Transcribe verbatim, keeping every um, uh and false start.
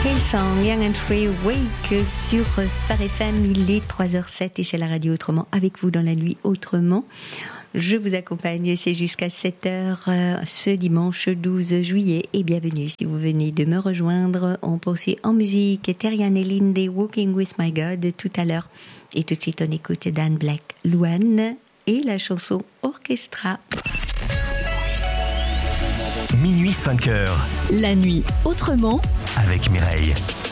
Hillsong, Young and Free, Wake sur Phare F M. Il est trois heures zéro sept et c'est la radio Autrement avec vous dans la nuit Autrement. Je vous accompagne, c'est jusqu'à sept heures euh, ce dimanche douze juillet et bienvenue si vous venez de me rejoindre. On poursuit en musique Terrian et Linde, Walking with My God tout à l'heure. Et tout de suite on écoute Dan Black, Luan et la chanson Orchestra. Minuit cinq heures. La nuit Autrement avec Mireille.